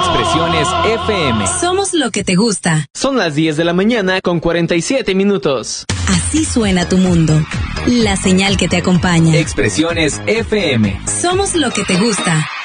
Expresiones FM. Somos lo que te gusta. Son las 10 de la mañana con 47 minutos. Así suena tu mundo. La señal que te acompaña. Expresiones FM. Somos lo que te gusta.